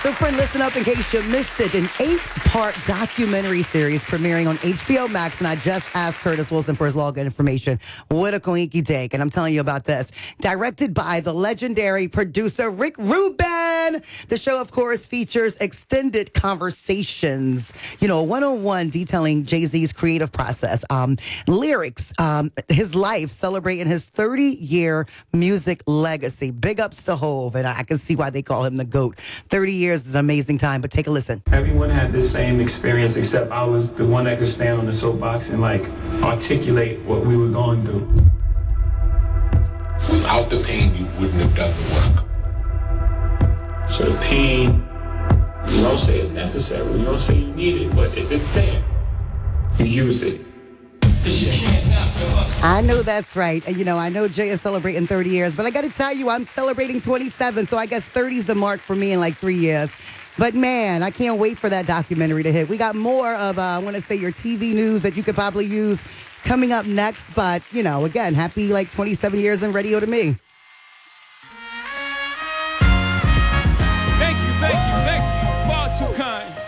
So, friend, listen up in case you missed it. An 8-part documentary series premiering on HBO Max. And I just asked Curtis Wilson for his login information. What a coinky take. And I'm telling you about this. Directed by the legendary producer Rick Rubin. The show, of course, features extended conversations, a one-on-one detailing Jay-Z's creative process, lyrics, his life, celebrating his 30-year music legacy. Big ups to Hov, and I can see why they call him the GOAT. 30 years is an amazing time, but take a listen. Everyone had this same experience, except I was the one that could stand on the soapbox and articulate what we were going through. Without the pain, you wouldn't have done the work. So the pain, you don't say it's necessary, you don't say you need it, but if it's there, you use it. I know that's right. And, I know Jay is celebrating 30 years, but I got to tell you, I'm celebrating 27, so I guess 30 is the mark for me in 3 years. But, man, I can't wait for that documentary to hit. We got more of, I want to say, your TV news that you could probably use coming up next. But, again, happy 27 years in radio to me. Thank you. Far too kind.